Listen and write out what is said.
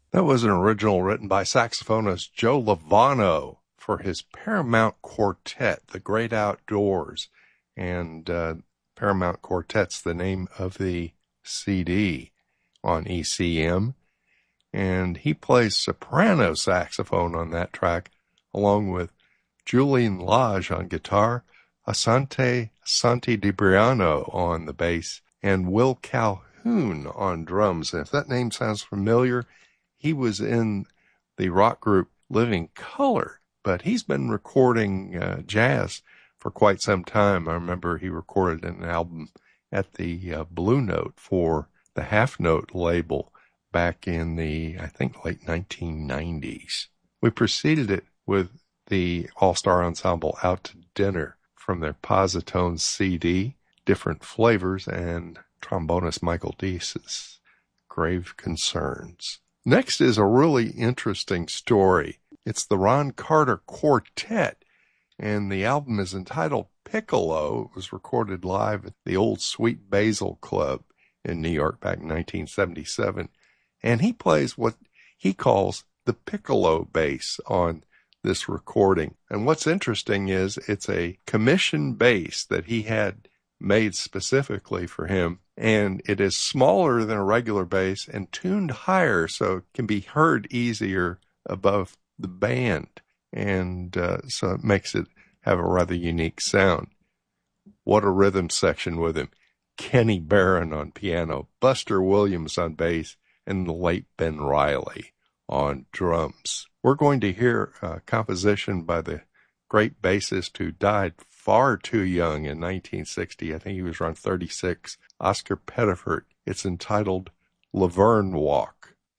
That was an original written by saxophonist Joe Lovano for his Paramount Quartet, The Great Outdoors. And Paramount Quartet's the name of the CD on ECM. And he plays soprano saxophone on that track, along with Julian Lage on guitar, Asante Santi DiBriano on the bass, and Will Calhoun on drums. And if that name sounds familiar, he was in the rock group Living Colour, but he's been recording jazz for quite some time. I remember he recorded an album at the Blue Note for the Half Note label back in the, I think, late 1990s. We preceded it with the All-Star Ensemble Out to Dinner from their Positone CD, Different Flavors, and trombonist Michael Dease's Grave Concerns. Next is a really interesting story. It's the Ron Carter Quartet, and the album is entitled Piccolo. It was recorded live at the old Sweet Basil Club in New York back in 1977. And he plays what he calls the piccolo bass on this recording. And what's interesting is it's a commission bass that he had made specifically for him, and it is smaller than a regular bass and tuned higher so it can be heard easier above the band, and so it makes it have a rather unique sound. What a rhythm section with him. Kenny Barron on piano, Buster Williams on bass, and the late Ben Riley on drums. We're going to hear a composition by the great bassist who died far too young in 1960. I think he was around 36, Oscar Pettiford. It's entitled Laverne Walk.